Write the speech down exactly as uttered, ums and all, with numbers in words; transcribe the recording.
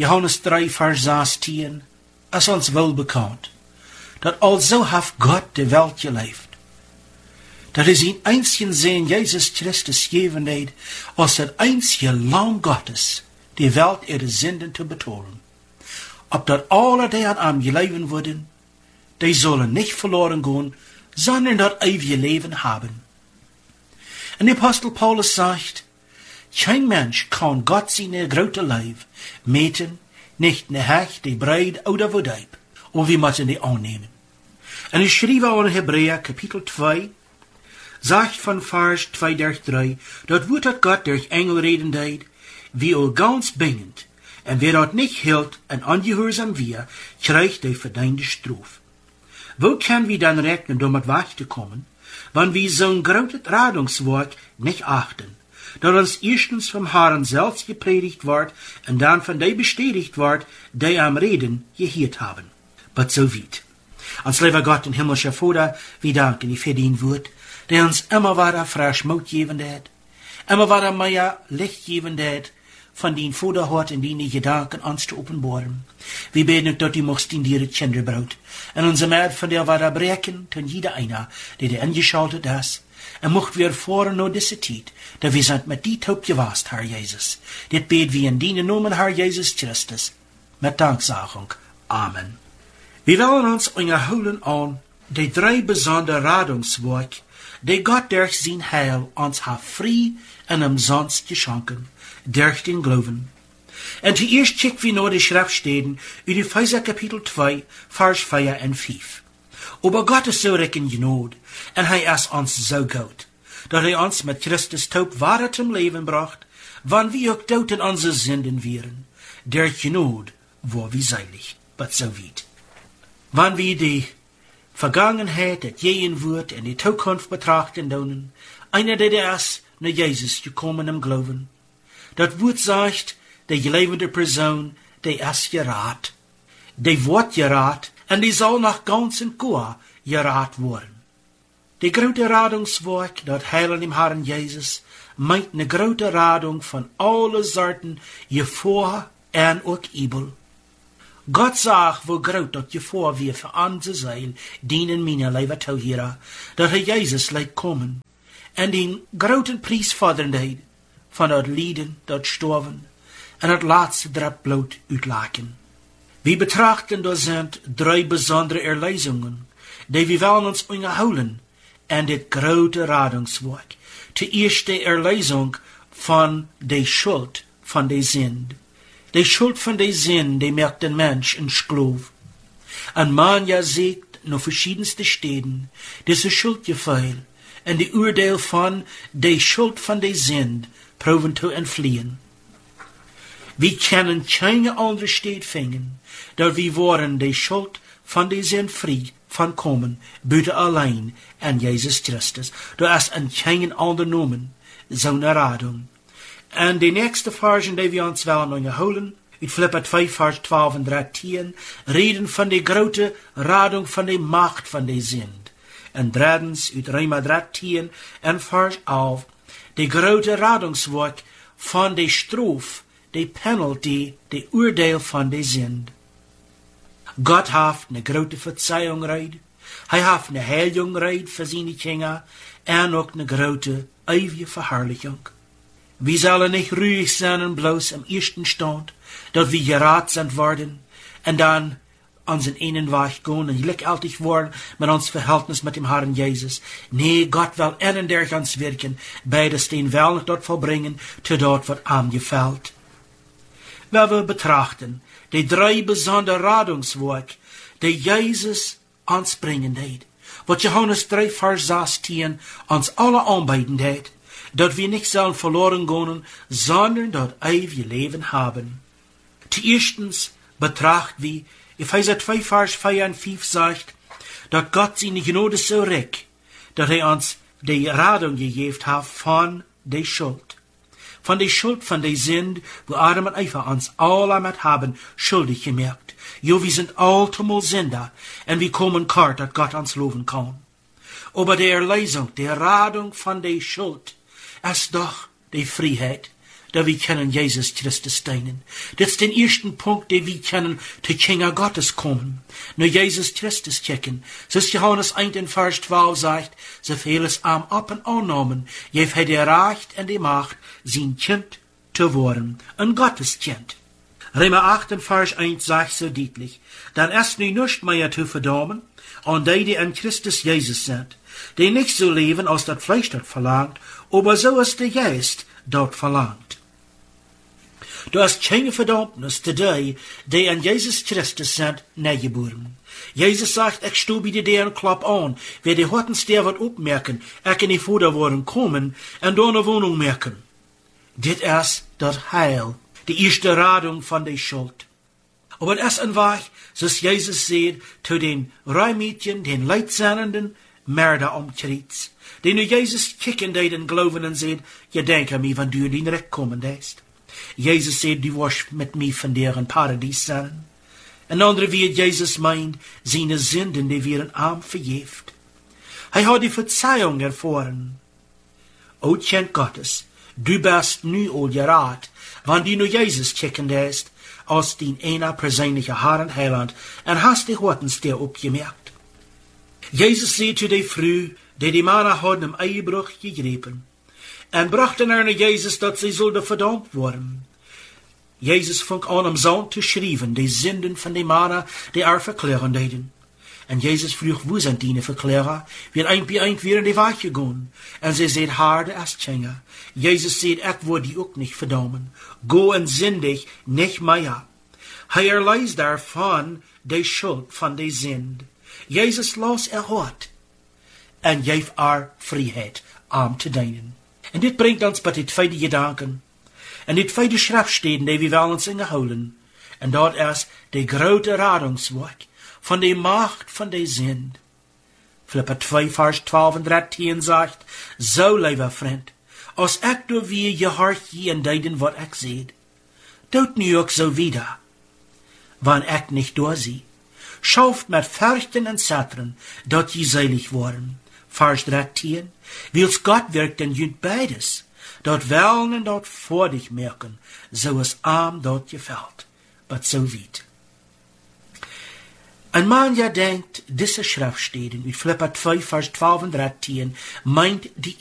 Johannes drei, Vers zestien, is ons wel bekannt, dat alzo heeft God de welt geleefd, dat is een einzigen Sohn Jesus Christus gegeven heeft, als het einzige Lamm Gottes, die welt ihre Sünden te betonen, opdat alle die aan hem geleven worden, die zullen nicht verloren gehen, sondern dat eeuwige Leben haben. En de Apostel Paulus sagt, kein Mensch kann Gott seine grote Leib meten, nicht ne Hecht, die Breid oder Wodeib, und wir müssen die annehmen. En ich schrieb auch in Hebräer, Kapitel zwei, sagt von Vers zwei durch drei, dort wird dat Gott durch Engel reden deed, wie auch ganz bingend, en wer dat nicht hält en ungehorsam wir, krijgt die verdiende Straf. Wo kann wir dann rechnen, um het weg te kommen, wenn wir so'n großes Radungswort nicht achten, dat uns erstens vom Herrn selbst gepredigt wird und dann von die bestätigt wird, die am Reden gehört haben. But so weit. Uns lieber Gott und himmlischer Vater, wir danken dir für den Wort, der uns immer wieder frisch Mut geben hat, immer wieder mehr Licht geben hat, von den Vaterhort in die Gedanken uns zu offenbaren. Wir beten, dass du mochst in dir Kinder braut, und unser Merd von der Wader brechen, von jeder einer, der dir angeschaltet ist, und mocht wir vor nur diese Zeit, da wir sind mit die Taub gewast, Herr Jesus. Dit beten wir in deinen Namen, Herr Jesus Christus, mit Danksagung. Amen. Wir wollen uns unterholen an die drei besondere Radungswerke, die Gott durch sein Heil uns hat frei und umsonst geschenken, durch den Glauben. Und zuerst checken wir noch die Schriftstellen in Epheser Kapitel zwei, Vers vier und fünf. Aber Gott ist so recht in Gnade, und er ist uns so gut, dass er uns mit Christus taub wahre zum Leben bracht, wann wir auch tot in unsere Sünden wären. Durch Gnade war wir seilig, but so weit. Wann wir die Vergangenheit, das Gehen wird, und die Zukunft betrachten können, einer, der ist nach Jesus gekommen im Glauben. Das Wort sagt, die lebende Person, die ist gerat. Die wird gerat, und die soll nach ganz und gar gerat worden. Die große Radungswerk, das Heilen im Herrn Jesus, meint eine große Radung von allen Sorten, Gefahr und auch Übel. Gott sagt, wo groß das Gefahr wir für unsere Seele dienen meine Leiber Tauhira, dass er Jesus leid kommen, und den großen Preis fordern deed, von dat Lieden, dat Storven, en het laatste drap bloot uitlaken. Wir betrachten, da sind drei besondere Erlesungen, die wir wollen uns unterholen, en dit grote Radungswerk. Zuerst die Erlesung von der Schuld von der Sünd. Die Schuld von der Sünd, die merkt den Mensch in Sklav. Ein Mann ja sagt, noch verschiedenste Städten, diese Schuldgefühl, en die Urteil von der Schuld von der Sünd, proben zu entfliehen. Wir können keine andere Stadt finden, da wir waren die Schuld von der Sünd frei von kommen, bitte allein an Jesus Christus. Da ist an keinen anderen Namen so eine Radung. Und die nächste Versen, die wir uns wollen unterholen, in Philipper zwei, Vers zwölf und dreizehn, reden von der großen Radung von der Macht von der Sünd. Und drittens, in Römer dreizehn und Vers elf, die große Radungswerk von der Straf, der Penalty, der Urteil von der Sünd. Gott hat eine große Verzeihung reid, er hat eine Heilung reid für seine Kinder, und auch eine große, ewige Verherrlichung. Wir sollen nicht ruhig sein und bloß am ersten Stand, dass wir gerat sind worden, und dann unseren Innenweg gehen und gleichzeitig worden mit uns Verhältnis mit dem Herrn Jesus. Nee, Gott will innen durch uns wirken, beides den Willen dort vollbringen, zu dort, was ihm gefällt. Wenn wir betrachten, die drei besondere Radungswerke, die Jesus uns bringen hat, was Johannes drei, Vers sechzehn uns alle anbieten hat, dass wir nicht sollen verloren gehen, sondern dort ewige Leben haben. Zuerstens betrachten wir, Epheser zwei, Vers vier und fünf sagt, dass Gott seine Gnade so reck, dass er uns die Radung gegeben hat von der Schuld. Von der Schuld, von der Sünd, wo Adam und Eva uns alle mit haben, schuldig gemerkt. Jo, wir sind allemal Sünder, und wir kommen kort, dass Gott uns loben kann. Aber die Erlösung, die Radung von der Schuld, ist doch die Freiheit, dat wir können Jesus Christus dienen. Das ist den ersten Punkt, den wir können zu Kinder Gottes kommen. Nur Jesus Christus checken. So ist Johannes eins in Vers zwölf sagt, so viel es am ab und annehmen, jef hat er Recht und die Macht, sein Kind zu werden, ein Gotteskind. Römer acht in Vers eins sagt so deutlich, dann ist nu nicht mehr zu verdammen, an die, die in Christus Jesus sind, die nicht so leben, als das Fleisch dort verlangt, aber so als der Geist dort verlangt. Du hast keine Verdammnis zu die, die in Jesus Christus sind, neugeboren. Jesus sagt, ich stu bei dir und klapp an, wer die Hortens der wird opmerken, ich in die Vorderwoorden kommen und da eine Wohnung merken. Dit ist das Heil, die erste Radung von der Schuld. Aber es ist ein Weg, so Jesus sieht, zu den Reimädchen, den Leidsannenden, Mörder umkriegt. Den nu Jesus kicken, die den Glauben und sieht, je denk an mich, wenn du in den Recht kommen hast. Jesus sagt, du wirst mit mir von deren Paradies sein. Ein anderer wie Jesus meint, seine Sünden, die werden arm verjeft. Er hat die Verzeihung erfahren. O Kind Gottes, du bist nu all gerat, wenn du nu Jesus kicken hast, als dein einer persönlicher Herr und Heiland, und hast die Hortens dir abgemerkt. Jesus sieht zu der Früh, die die Männer hadden im Eibruch gegriffen, und brachten er nach Jesus, dass sie sollte verdammt worden. Jesus fing an, am Sohn zu schreiben, die Sünden von den Männern, die er verklären deden. Und Jesus frug, wo sind die Verklärer? Wir ein bei ein wieder in die Weg gegangen. Und sie seht harde als Tschänger. Jesus seht, ich wurde die auch nicht verdammen. Go und sündig nicht mehr. Er erleist davon die Schuld von der Sünd. Jesus los er hat. Und gef er Freiheit, am zu dienen. Und dit bringt uns bei die tweede Gedanken. En die tweede Schriftstellen, die wir wollen uns ingehouden. En dat is de grote Radungswerk von der Macht von der Sünd. Philipper zwei, Vers zwölf und dreizehn sagt, so, lieber Freund, als ich du wie gehorch je in deiden, wat ich seht, tut nu auch so wieder, wann ich nicht durchsehe. Schauft mit Fürchten und Zittern, dat je selig worden. Vers dreizehn, wils Gott wirkt in jüd beides, dat weln und dat vor dich merken, so es arm dort gefällt, but so weit. Ein Mann ja denkt, diese Schriftstellen, wie Philipper zwei, Vers zwölf und dreizehn, meint die